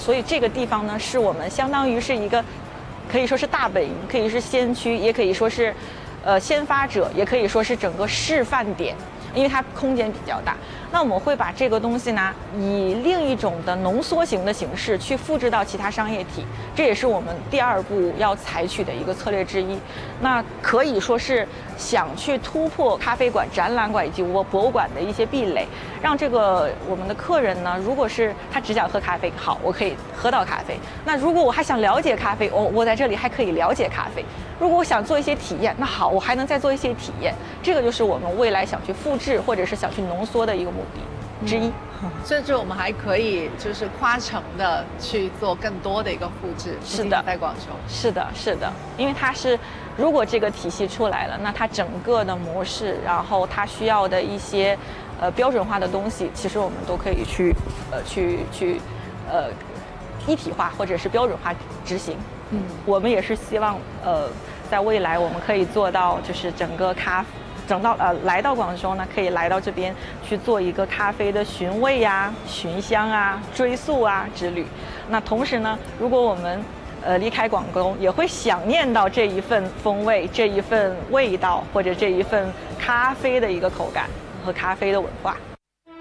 所以这个地方呢，是我们相当于是一个，可以说是大本营，可以是先驱，也可以说是，先发者，也可以说是整个示范点，因为它空间比较大。那我们会把这个东西呢，以另一种的浓缩型的形式去复制到其他商业体，这也是我们第2步要采取的一个策略之一。那可以说是想去突破咖啡馆、展览馆以及博物馆的一些壁垒，让这个我们的客人呢，如果是他只想喝咖啡，好，我可以喝到咖啡。那如果我还想了解咖啡，我在这里还可以了解咖啡。如果我想做一些体验，那好，我还能再做一些体验。这个就是我们未来想去复制或者是想去浓缩的一个目的之一。 甚至我们还可以就是跨城的去做更多的一个复制。 是的， 在广州。 是的，是的，因为它是，如果这个体系出来了，那它整个的模式，然后它需要的一些标准化的东西，其实我们都可以去一体化或者是标准化执行。我们也是希望在未来我们可以做到，就是整个来到广州呢，可以来到这边去做一个咖啡的寻味呀、寻香啊、追溯啊之旅。那同时呢，如果我们离开广州，也会想念到这一份风味、这一份味道，或者这一份咖啡的一个口感和咖啡的文化。